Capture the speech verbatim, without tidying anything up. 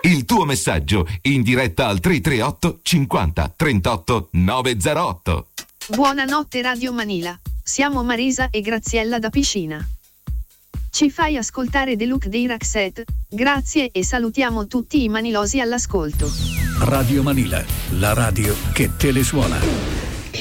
Il tuo messaggio in diretta al tre tre otto cinquanta trentotto novecentotto. Buonanotte Radio Manila, siamo Marisa e Graziella da Piscina. Ci fai ascoltare The Look dei Roxette? Grazie e salutiamo tutti i manilosi all'ascolto. Radio Manila, la radio che te le suona.